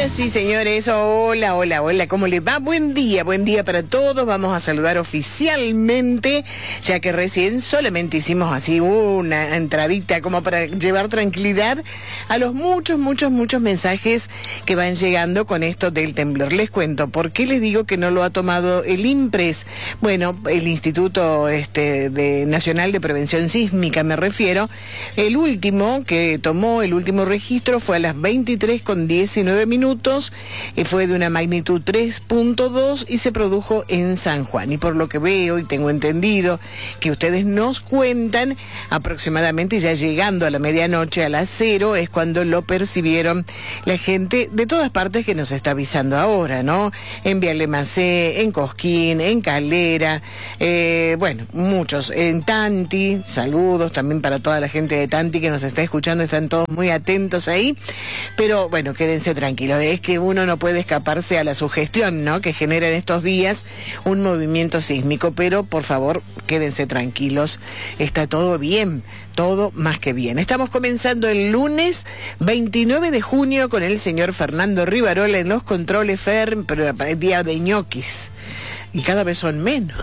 Señoras y señores, hola, hola, hola, ¿cómo les va? Buen día para todos. Vamos a saludar oficialmente, ya que recién solamente hicimos así una entradita como para llevar tranquilidad a los muchos mensajes que van llegando con esto del temblor. Les cuento, ¿por qué les digo que no lo ha tomado el INPRES? Bueno, el Instituto Nacional de Prevención Sísmica, me refiero. El último que tomó, el último registro fue a las 23:19 minutos, fue de una magnitud 3.2 y se produjo en San Juan. Y por lo que veo y tengo entendido que ustedes nos cuentan, aproximadamente ya llegando a la medianoche, a las 0, es cuando lo percibieron la gente de todas partes que nos está avisando ahora, ¿no? En Vialemacé, en Cosquín, en Calera, bueno, muchos, en Tanti, saludos también para toda la gente de Tanti que nos está escuchando, están todos muy atentos ahí, pero bueno, quédense tranquilos, es que uno no puede escaparse a la sugestión, ¿no?, que genera en estos días un movimiento sísmico, pero por favor, quédense tranquilos, está todo bien, todo más que bien. Estamos comenzando el lunes 29 de junio con el señor Fernando Rivarola en los controles, pero el día de ñoquis. Y cada vez son menos.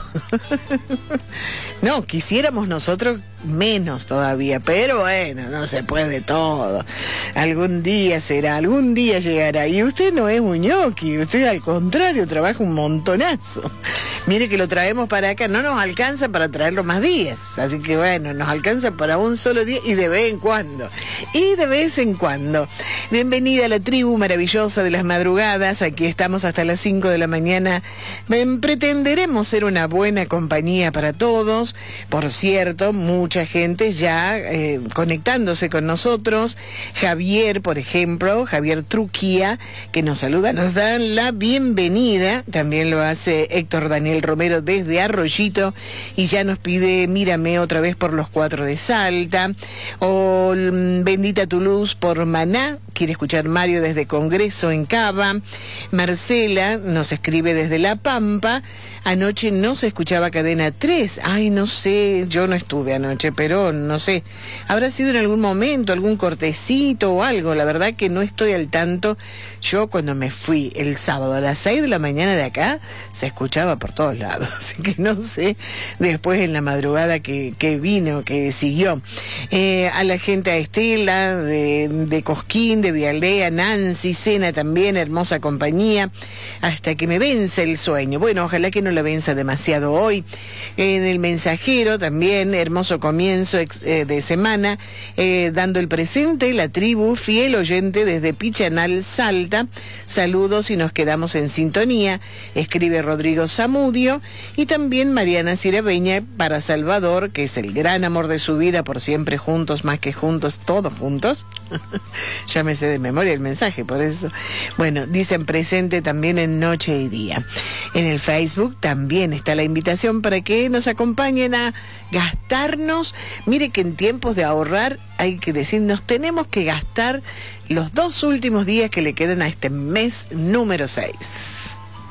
No, quisiéramos nosotros menos todavía, pero bueno, no se puede todo. Algún día será, algún día llegará. Y usted no es un ñoqui, usted al contrario trabaja un montonazo. Mire que lo traemos para acá, no nos alcanza para traerlo más días. Así que bueno, nos alcanza para un solo día y de vez en cuando. Y de vez en cuando. Bienvenida a la tribu maravillosa de las madrugadas. Aquí estamos hasta las 5 de la mañana. Pretenderemos ser una buena compañía para todos. Por cierto, mucha gente ya conectándose con nosotros. Javier, por ejemplo, Javier Truquía, que nos saluda, nos dan la bienvenida. También lo hace Héctor Daniel Romero desde Arroyito y ya nos pide Mírame otra vez por los 4 de Salta. O Bendita tu luz por Maná. Quiere escuchar Mario desde Congreso en Cava. Marcela nos escribe desde La Pampa. Anoche no se escuchaba Cadena 3. Ay, no sé, yo no estuve anoche, pero no sé. Habrá sido en algún momento, algún cortecito o algo. La verdad que no estoy al tanto. Yo cuando me fui el sábado a las 6 de la mañana de acá, se escuchaba por todos lados. Así que no sé, después en la madrugada que vino, que siguió. A la gente, a Estela, de Cosquín, de Vialea, Nancy, Cena también, hermosa compañía, hasta que me vence el sueño. Bueno, ojalá que no la venza demasiado hoy. En el Mensajero también, hermoso comienzo de semana, dando el presente, la tribu, fiel oyente desde Pichanal, Salta. Saludos y nos quedamos en sintonía, escribe Rodrigo Zamudio, y también Mariana Cirabeña para Salvador, que es el gran amor de su vida, por siempre juntos, más que juntos, todos juntos. Ya me sé de memoria el mensaje, por eso. Bueno, dicen presente también en Noche y Día. En el Facebook también está la invitación para que nos acompañen a gastarnos. Mire que en tiempos de ahorrar hay que decir, nos tenemos que gastar los 2 últimos días que le quedan a este mes número 6.